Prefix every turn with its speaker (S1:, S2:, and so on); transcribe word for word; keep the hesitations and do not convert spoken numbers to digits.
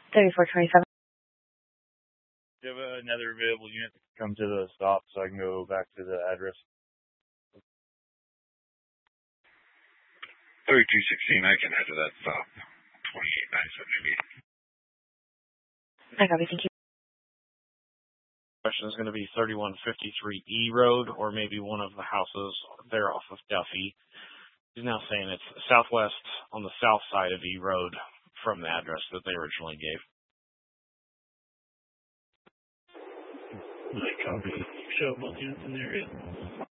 S1: thirty-four twenty-seven.
S2: Do you have another available unit that can come to the stop so I can go back to the address?
S3: thirty-two sixteen, I can head to that stop. twenty-eight nine seventy-eight.
S1: I copy, thank you.
S4: Question is going to be thirty-one fifty-three E Road, or maybe one of the houses there off of Duffy. He's now saying it's southwest on the south side of E Road from the address that they originally gave.
S5: I copy. Show both units in the area.